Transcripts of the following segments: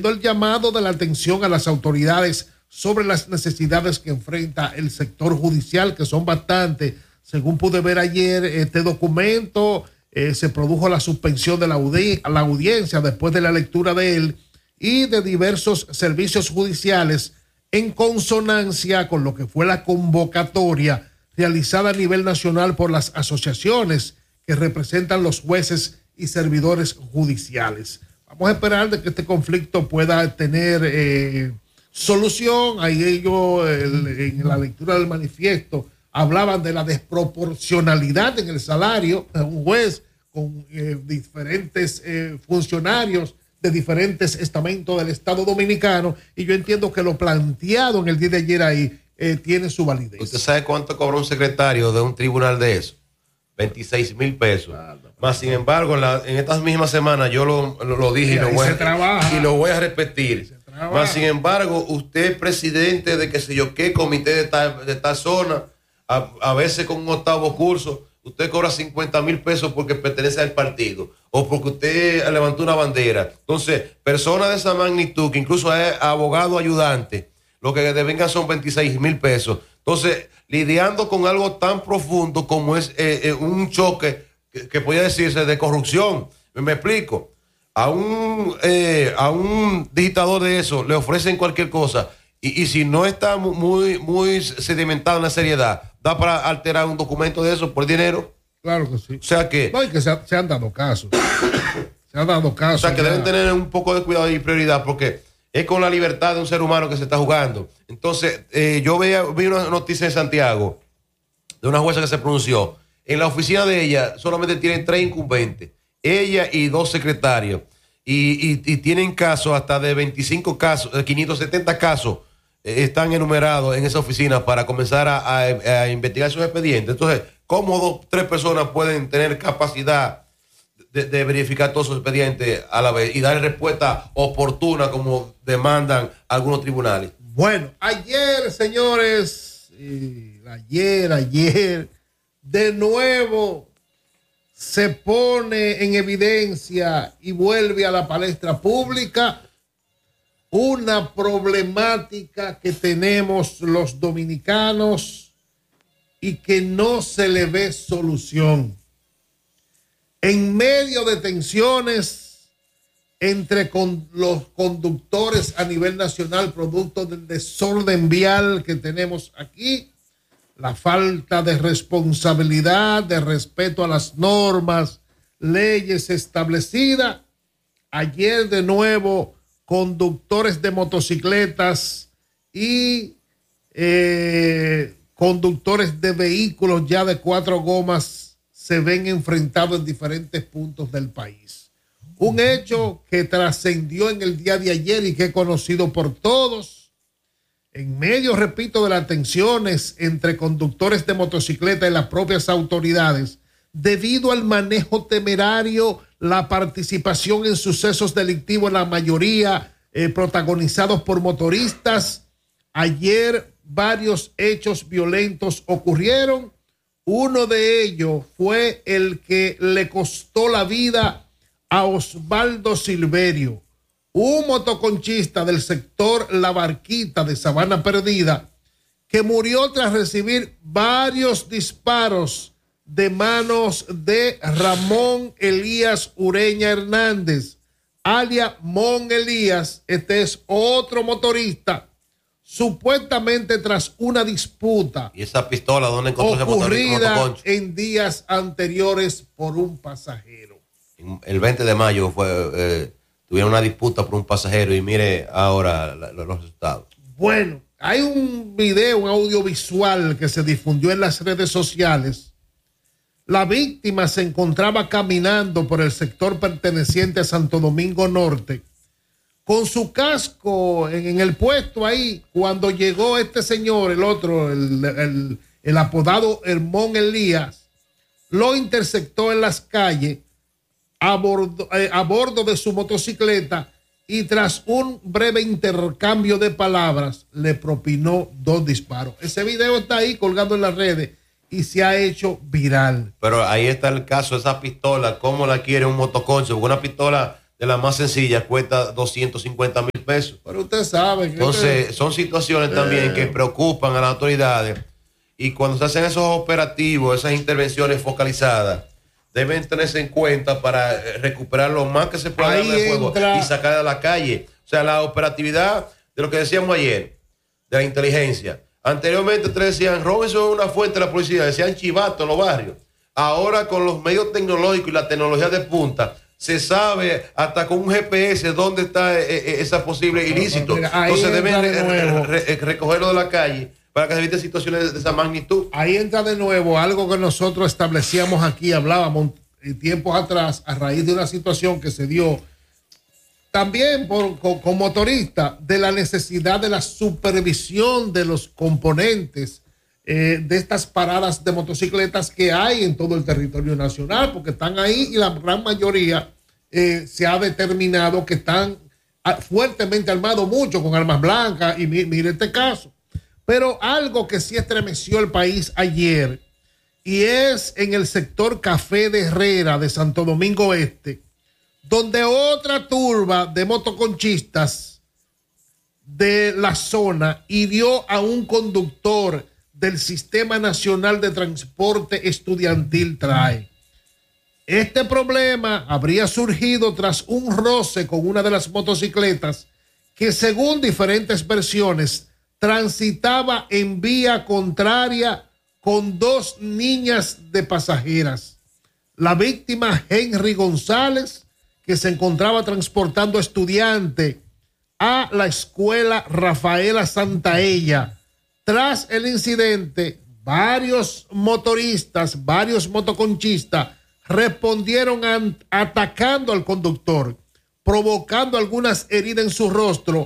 el llamado de la atención a las autoridades sobre las necesidades que enfrenta el sector judicial, que son bastantes. Según pude ver ayer, este documento se produjo la suspensión de la audiencia después de la lectura de él y de diversos servicios judiciales en consonancia con lo que fue la convocatoria realizada a nivel nacional por las asociaciones que representan los jueces y servidores judiciales. Vamos a esperar de que este conflicto pueda tener solución. Ahí ellos, en la lectura del manifiesto, hablaban de la desproporcionalidad en el salario de un juez con diferentes funcionarios de diferentes estamentos del Estado Dominicano, y yo entiendo que lo planteado en el día de ayer ahí tiene su validez. ¿Usted sabe cuánto cobra un secretario de un tribunal de eso? 26,000 pesos. Más sin embargo, en estas mismas semanas yo lo dije y lo voy a repetir. Más sin embargo, usted es presidente de qué sé yo qué comité de tal zona, a veces con un octavo curso, usted cobra 50,000 pesos porque pertenece al partido o porque usted levantó una bandera. Entonces, personas de esa magnitud, que incluso es abogado ayudante, lo que devengan son 26,000 pesos. Entonces, lidiando con algo tan profundo como es un choque que podría decirse de corrupción. Me explico. A un digitador de eso le ofrecen cualquier cosa y si no está muy sedimentado en la seriedad, da para alterar un documento de eso por dinero. Claro que sí. O sea que... No, y que se han dado casos. Se han dado casos. O sea que deben tener un poco de cuidado y prioridad porque es con la libertad de un ser humano que se está jugando. Entonces, yo vi una noticia en Santiago de una jueza que se pronunció. En la oficina de ella solamente tienen 3 incumbentes, ella y 2 secretarios, y tienen casos hasta de 25 casos, de 570 casos están enumerados en esa oficina para comenzar a investigar esos expedientes. Entonces, ¿cómo 3 personas pueden tener capacidad de verificar todos esos expedientes a la vez y dar respuesta oportuna como demandan algunos tribunales? Bueno, ayer, señores, ayer, de nuevo se pone en evidencia y vuelve a la palestra pública una problemática que tenemos los dominicanos y que no se le ve solución. En medio de tensiones entre los conductores a nivel nacional, producto del desorden vial que tenemos aquí, la falta de responsabilidad, de respeto a las normas, leyes establecidas. Ayer de nuevo conductores de motocicletas y conductores de vehículos ya de 4 gomas se ven enfrentados en diferentes puntos del país. Un hecho que trascendió en el día de ayer y que es conocido por todos. En medio, repito, de las tensiones entre conductores de motocicleta y las propias autoridades, debido al manejo temerario, la participación en sucesos delictivos, la mayoría protagonizados por motoristas. Ayer varios hechos violentos ocurrieron. Uno de ellos fue el que le costó la vida a Osvaldo Silverio, un motoconchista del sector La Barquita de Sabana Perdida, que murió tras recibir varios disparos de manos de Ramón Elías Ureña Hernández, alias Mon Elías. Este es otro motorista, supuestamente tras una disputa. ¿Y esa pistola dónde encontró ese ocurrida en días anteriores por un pasajero? El 20 de mayo tuvieron una disputa por un pasajero y mire ahora los resultados. Bueno, hay un video, un audiovisual que se difundió en las redes sociales. La víctima se encontraba caminando por el sector perteneciente a Santo Domingo Norte con su casco en el puesto ahí, cuando llegó este señor, el otro, el apodado Hermón Elías, lo interceptó en las calles a bordo de su motocicleta y tras un breve intercambio de palabras le propinó 2 disparos. Ese video está ahí colgado en las redes y se ha hecho viral. Pero ahí está el caso de esa pistola, cómo la quiere un motoconcho, porque una pistola de la más sencilla cuesta 250,000 pesos. Pero usted sabe. Entonces, son situaciones también que preocupan a las autoridades. Y cuando se hacen esos operativos, esas intervenciones focalizadas, deben tenerse en cuenta para recuperar lo más que se pueda del juego y sacar a la calle. O sea, la operatividad de lo que decíamos ayer, de la inteligencia. Anteriormente ustedes decían, Robinson es una fuente de la policía, decían chivato en los barrios. Ahora con los medios tecnológicos y la tecnología de punta, se sabe hasta con un GPS dónde está esa posible ilícito. Entonces deben recogerlo de la calle para que se eviten situaciones de esa magnitud. Ahí entra de nuevo algo que nosotros establecíamos aquí, hablábamos tiempos atrás, a raíz de una situación que se dio también con motoristas, de la necesidad de la supervisión de los componentes de estas paradas de motocicletas que hay en todo el territorio nacional, porque están ahí y la gran mayoría se ha determinado que están fuertemente armados, mucho con armas blancas, y mire este caso. Pero algo que sí estremeció el país ayer, y es en el sector Café de Herrera de Santo Domingo Este, donde otra turba de motoconchistas de la zona hirió a un conductor del Sistema Nacional de Transporte Estudiantil TRAE. Este problema habría surgido tras un roce con una de las motocicletas que, según diferentes versiones, transitaba en vía contraria con dos niñas de pasajeras. La víctima, Henry González, que se encontraba transportando estudiante a la escuela Rafaela Santaella. Tras el incidente, varios motoristas, varios motoconchistas respondieron atacando al conductor, provocando algunas heridas en su rostro,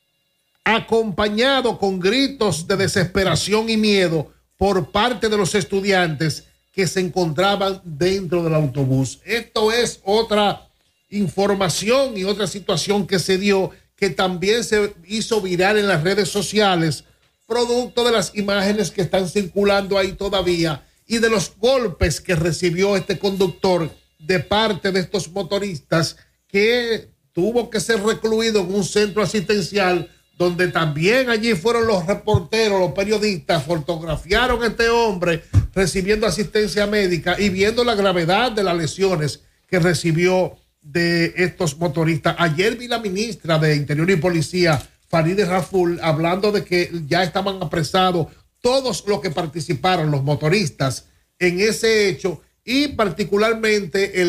acompañado con gritos de desesperación y miedo por parte de los estudiantes que se encontraban dentro del autobús. Esto es otra información y otra situación que se dio, que también se hizo viral en las redes sociales, producto de las imágenes que están circulando ahí todavía y de los golpes que recibió este conductor de parte de estos motoristas, que tuvo que ser recluido en un centro asistencial, donde también allí fueron los reporteros, los periodistas, fotografiaron a este hombre recibiendo asistencia médica y viendo la gravedad de las lesiones que recibió de estos motoristas. Ayer vi la ministra de Interior y Policía, Farideh Raful, hablando de que ya estaban apresados todos los que participaron, los motoristas, en ese hecho, y particularmente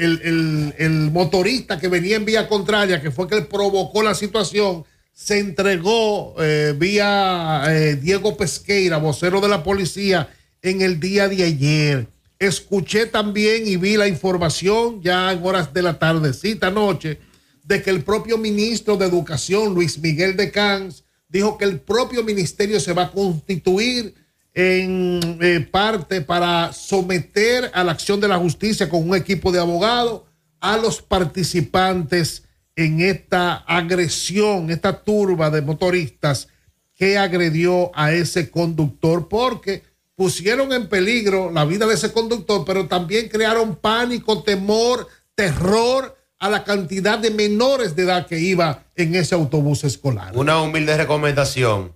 el motorista que venía en vía contraria, que fue que provocó la situación, se entregó vía Diego Pesqueira, vocero de la policía, en el día de ayer. Escuché también y vi la información ya en horas de la tardecita noche de que el propio ministro de Educación, Luis Miguel de Camps, dijo que el propio ministerio se va a constituir en parte para someter a la acción de la justicia con un equipo de abogados a los participantes en esta agresión, esta turba de motoristas que agredió a ese conductor, porque pusieron en peligro la vida de ese conductor, pero también crearon pánico, temor, terror a la cantidad de menores de edad que iba en ese autobús escolar. Una humilde recomendación,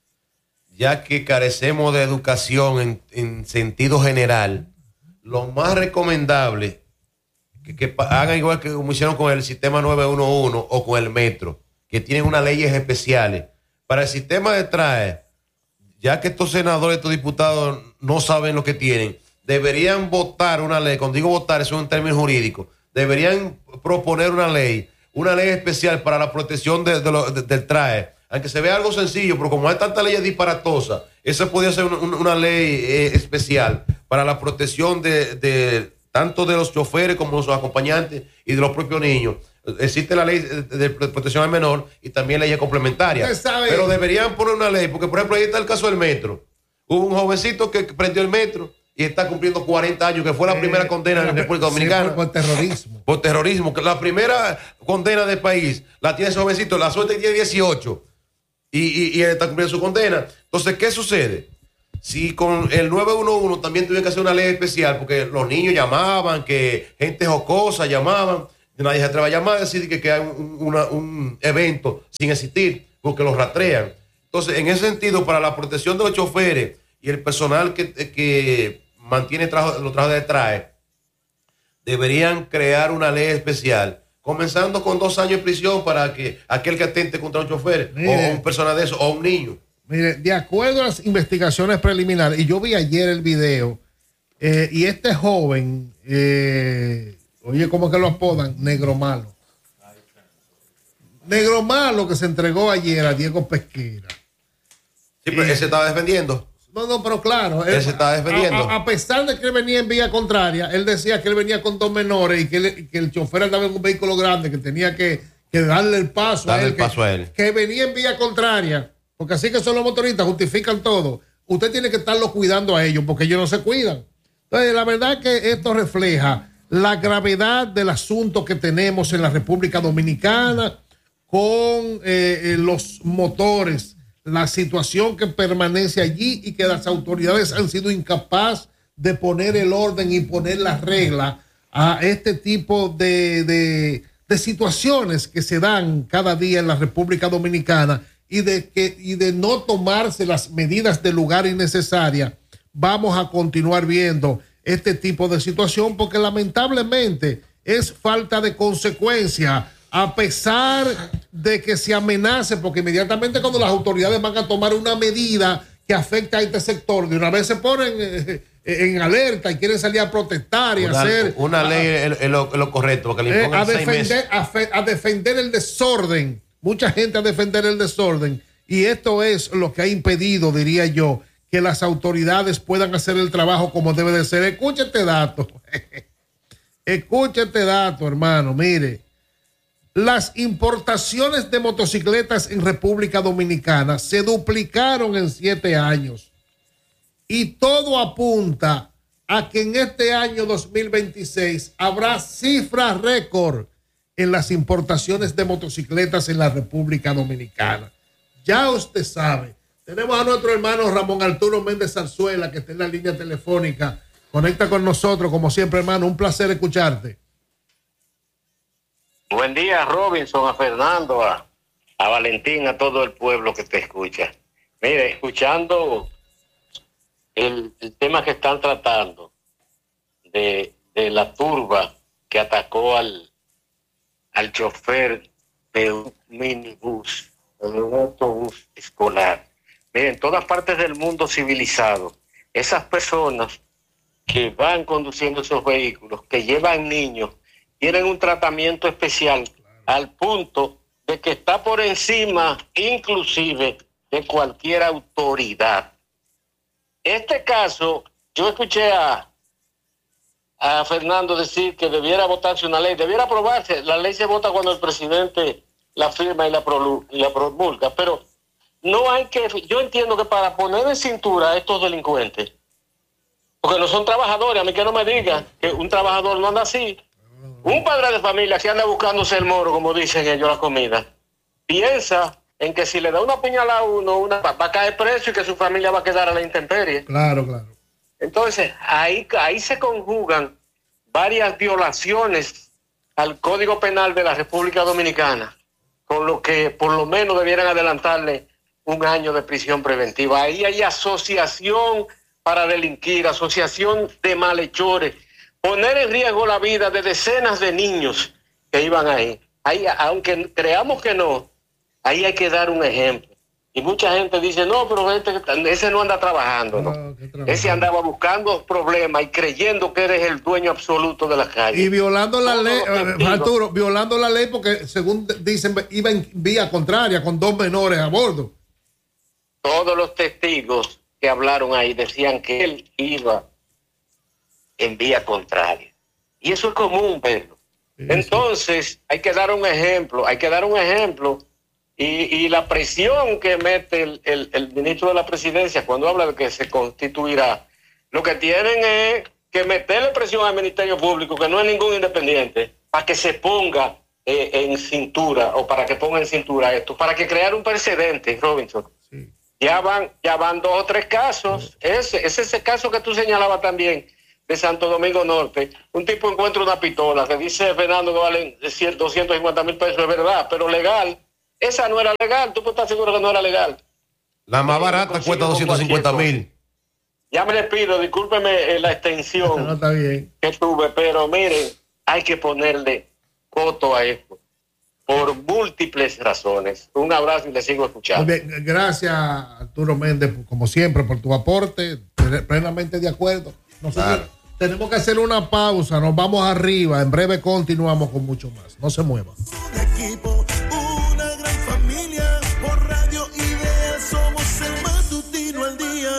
ya que carecemos de educación en sentido general, lo más recomendable que hagan igual que como hicieron con el sistema 911 o con el metro, que tienen unas leyes especiales. Para el sistema de TRAE, ya que estos senadores, estos diputados no saben lo que tienen, deberían votar una ley. Cuando digo votar, eso es un término jurídico. Deberían proponer una ley especial para la protección del TRAE. Aunque se vea algo sencillo, pero como hay tantas leyes disparatosas, esa podría ser una ley especial para la protección de tanto de los choferes como de los acompañantes y de los propios niños. Existe la ley de protección al menor y también leyes complementarias. Pero deberían poner una ley, porque por ejemplo ahí está el caso del metro. Hubo un jovencito que prendió el metro y está cumpliendo 40 años, que fue la primera condena en la República Dominicana. Por terrorismo. Por terrorismo. Que la primera condena del país la tiene ese jovencito, la suerte tiene 18 y él está cumpliendo su condena. Entonces, ¿qué sucede? Si con el 911 también tuvieron que hacer una ley especial, porque los niños llamaban, que gente jocosa llamaban, nadie se atreve a llamar a decir que hay un evento sin existir, porque los rastrean. Entonces, en ese sentido, para la protección de los choferes y el personal que mantiene los trabajos de traje, deberían crear una ley especial, comenzando con 2 años de prisión para que aquel que atente contra un chofer, o un personal de eso, o un niño. Mire, de acuerdo a las investigaciones preliminares, y yo vi ayer el video, y este joven, oye, ¿cómo que lo apodan? Negro Malo. Negro Malo, que se entregó ayer a Diego Pesquera. Sí, pero él se estaba defendiendo. No, pero claro. Él se estaba defendiendo. A pesar de que él venía en vía contraria, él decía que él venía con 2 menores y que el chofer andaba en un vehículo grande, que tenía que darle el paso a él. Que venía en vía contraria, porque así que son los motoristas, justifican todo. Usted tiene que estarlo cuidando a ellos, porque ellos no se cuidan. Entonces, la verdad es que esto refleja la gravedad del asunto que tenemos en la República Dominicana con los motores, la situación que permanece allí y que las autoridades han sido incapaces de poner el orden y poner las reglas a este tipo de situaciones que se dan cada día en la República Dominicana y de no tomarse las medidas de lugar innecesarias. Vamos a continuar viendo este tipo de situación porque lamentablemente es falta de consecuencia, a pesar de que se amenace, porque inmediatamente cuando las autoridades van a tomar una medida que afecta a este sector, de una vez se ponen en alerta y quieren salir a protestar y hacer una ley es lo correcto, porque le impongan 6 meses. A defender el desorden, mucha gente a defender el desorden, y esto es lo que ha impedido, diría yo, que las autoridades puedan hacer el trabajo como debe de ser. Escuche este dato. Escuche este dato, hermano. Mire, las importaciones de motocicletas en República Dominicana se duplicaron en 7 años. Y todo apunta a que en este año 2026 habrá cifras récord en las importaciones de motocicletas en la República Dominicana. Ya usted sabe. Tenemos a nuestro hermano Ramón Arturo Méndez Zarzuela, que está en la línea telefónica. Conecta con nosotros, como siempre, hermano. Un placer escucharte. Buen día, Robinson, a Fernando, a Valentín, a todo el pueblo que te escucha. Mire, escuchando el tema que están tratando de la turba que atacó al chofer de un minibús o de un autobús escolar. Mire, en todas partes del mundo civilizado, esas personas que van conduciendo esos vehículos, que llevan niños, tienen un tratamiento especial, al punto de que está por encima inclusive de cualquier autoridad. Este caso, yo escuché a Fernando decir que debiera votarse una ley, debiera aprobarse. La ley se vota cuando el presidente la firma y la promulga, pero no hay que, yo entiendo que para poner en cintura a estos delincuentes, porque no son trabajadores, a mí que no me digan que un trabajador no anda así. Un padre de familia que anda buscándose el moro, como dicen ellos, la comida, piensa en que si le da una puñalada a uno, va a caer preso y que su familia va a quedar a la intemperie. Claro, claro. Entonces, ahí se conjugan varias violaciones al Código Penal de la República Dominicana, con lo que por lo menos debieran adelantarle 1 año de prisión preventiva. Ahí hay asociación para delinquir, asociación de malhechores, poner en riesgo la vida de decenas de niños que iban ahí. Ahí, aunque creamos que no, ahí hay que dar un ejemplo. Y mucha gente dice, no, pero ese no anda trabajando, ¿no? Ese andaba buscando problemas y creyendo que eres el dueño absoluto de la calle. Y violando la ley, Arturo, violando la ley porque, según dicen, iba en vía contraria con 2 menores a bordo. Todos los testigos que hablaron ahí decían que él iba en vía contraria. Y eso es común, Pedro. Entonces, hay que dar un ejemplo, y la presión que mete el ministro de la presidencia cuando habla de que se constituirá, lo que tienen es que meterle presión al Ministerio Público, que no es ningún independiente, para que se ponga en cintura, o para que ponga en cintura esto, para que crear un precedente, Robinson. Sí. Ya van 2 o 3 casos. Ese caso que tú señalabas también, de Santo Domingo Norte, un tipo encuentra una pistola que dice Fernando que vale 250,000 pesos, es verdad, pero legal. Esa no era legal, tú estás seguro que no era legal. La más barata cuesta 250,000. Ya me despido, discúlpeme la extensión no, está bien. Que tuve, pero miren, hay que ponerle coto a esto por múltiples razones. Un abrazo y le sigo escuchando. Muy bien, gracias Arturo Méndez, como siempre, por tu aporte, plenamente de acuerdo. Nosotros tenemos que hacer una pausa, nos vamos arriba, en breve continuamos con mucho más. No se mueva. Un equipo, una gran familia, por Radio Ideal somos el matutino al día.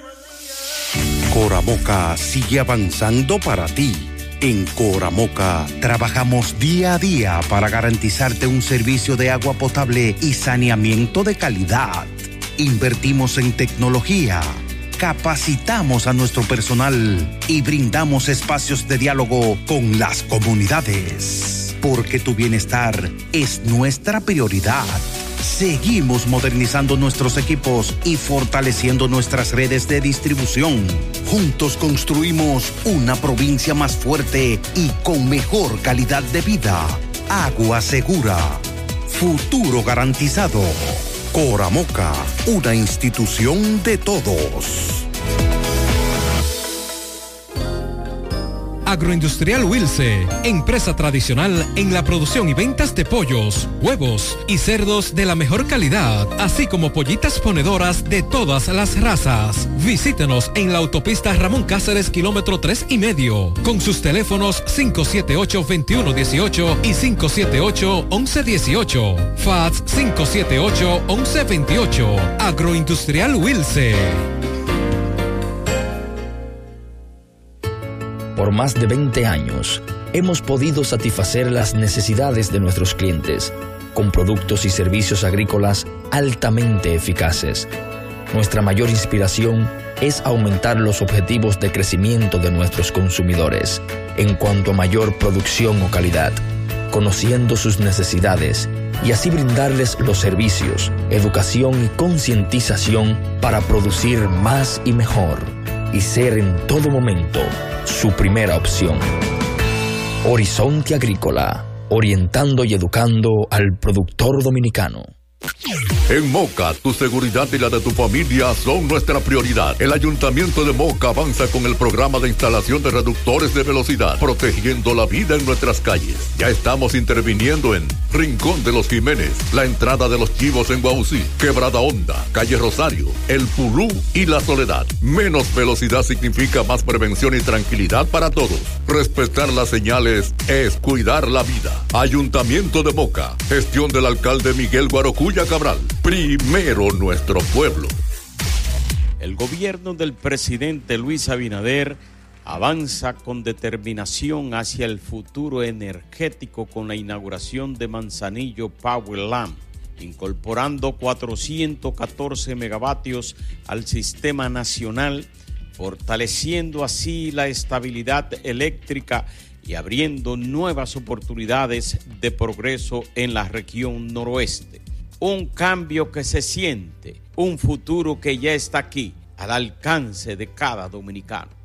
Coramoca sigue avanzando para ti. En Coramoca trabajamos día a día para garantizarte un servicio de agua potable y saneamiento de calidad. Invertimos en tecnología, capacitamos a nuestro personal y brindamos espacios de diálogo con las comunidades. Porque tu bienestar es nuestra prioridad. Seguimos modernizando nuestros equipos y fortaleciendo nuestras redes de distribución. Juntos construimos una provincia más fuerte y con mejor calidad de vida. Agua segura. Futuro garantizado. Coramoca, una institución de todos. Agroindustrial Wilce, empresa tradicional en la producción y ventas de pollos, huevos y cerdos de la mejor calidad, así como pollitas ponedoras de todas las razas. Visítenos en la autopista Ramón Cáceres, kilómetro 3,5, con sus teléfonos 578-2118 y 578-1118, fax 578-1128. Agroindustrial Wilce. Por más de 20 años, hemos podido satisfacer las necesidades de nuestros clientes con productos y servicios agrícolas altamente eficaces. Nuestra mayor inspiración es aumentar los objetivos de crecimiento de nuestros consumidores en cuanto a mayor producción o calidad, conociendo sus necesidades y así brindarles los servicios, educación y concientización para producir más y mejor y ser en todo momento su primera opción. Horizonte Agrícola, orientando y educando al productor dominicano. En Moca, tu seguridad y la de tu familia son nuestra prioridad. El Ayuntamiento de Moca avanza con el programa de instalación de reductores de velocidad, protegiendo la vida en nuestras calles. Ya estamos interviniendo en Rincón de los Jiménez, la entrada de los Chivos en Guausí, Quebrada Honda, Calle Rosario, El Pulú y La Soledad. Menos velocidad significa más prevención y tranquilidad para todos. Respetar las señales es cuidar la vida. Ayuntamiento de Moca, gestión del alcalde Miguel Guarocuya Cabral. Primero nuestro pueblo. El gobierno del presidente Luis Abinader avanza con determinación hacia el futuro energético con la inauguración de Manzanillo Power Lamp, incorporando 414 megavatios al sistema nacional, fortaleciendo así la estabilidad eléctrica y abriendo nuevas oportunidades de progreso en la región noroeste. Un cambio que se siente, un futuro que ya está aquí, al alcance de cada dominicano.